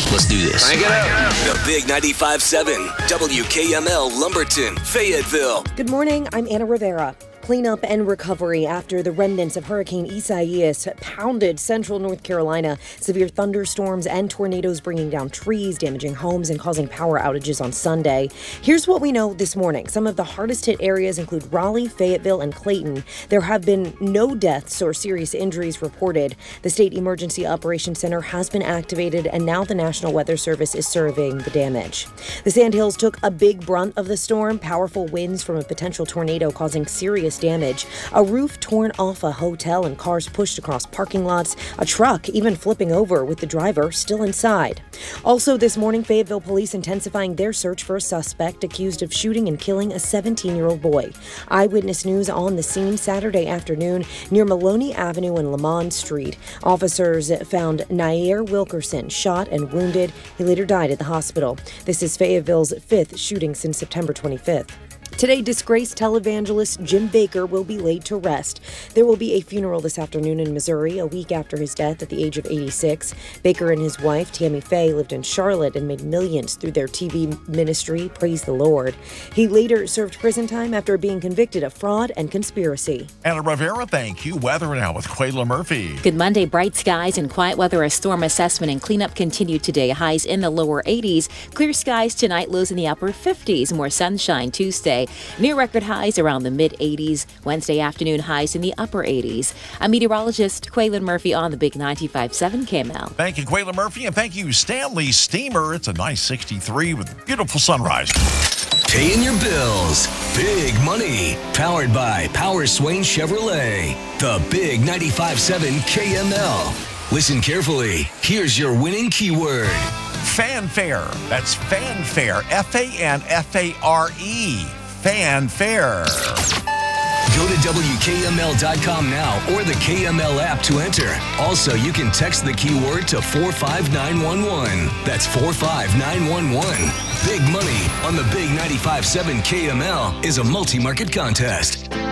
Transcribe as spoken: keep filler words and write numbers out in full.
Let's do this. Crank it up. The Big ninety-five seven, W K M L Lumberton, Fayetteville. Good morning, I'm Anna Rivera. Cleanup and recovery after the remnants of Hurricane Isaias pounded central North Carolina. Severe thunderstorms and tornadoes bringing down trees, damaging homes, and causing power outages on Sunday. Here's what we know this morning. Some of the hardest hit areas include Raleigh, Fayetteville, and Clayton. There have been no deaths or serious injuries reported. The State Emergency Operations Center has been activated, and now the National Weather Service is surveying the damage. The Sandhills took a big brunt of the storm. Powerful winds from a potential tornado causing serious damage. A roof torn off a hotel and cars pushed across parking lots. A truck even flipping over with the driver still inside. Also this morning, Fayetteville police intensifying their search for a suspect accused of shooting and killing a seventeen-year-old boy. Eyewitness News on the scene Saturday afternoon near Maloney Avenue and Lamont Street. Officers found Nair Wilkerson shot and wounded. He later died at the hospital. This is Fayetteville's fifth shooting since September twenty-fifth. Today, disgraced televangelist Jim Bakker will be laid to rest. There will be a funeral this afternoon in Missouri, a week after his death at the age of eighty-six. Bakker and his wife, Tammy Faye, lived in Charlotte and made millions through their T V ministry, Praise the Lord. He later served prison time after being convicted of fraud and conspiracy. Anna Rivera, thank you. Weather now with Quayla Murphy. Good Monday. Bright skies and quiet weather as storm assessment and cleanup continue today. Highs in the lower eighties. Clear skies tonight, lows in the upper fifties. More sunshine Tuesday. Near record highs around the mid-eighties. Wednesday afternoon highs in the upper eighties. I'm meteorologist Quaylen Murphy on the Big ninety-five seven K M L. Thank you, Quayla Murphy, and thank you, Stanley Steamer. It's a nice sixty-three with a beautiful sunrise. Paying your bills. Big money. Powered by Power Swain Chevrolet. The Big ninety-five seven K M L. Listen carefully. Here's your winning keyword. Fanfare. That's fanfare. F A N F A R E. Fanfare. Go to W K M L dot com now or the K M L app to enter. Also, you can text the keyword to four five nine one one. That's four five nine one one. Big money on the Big ninety-five seven K M L is a multi-market contest.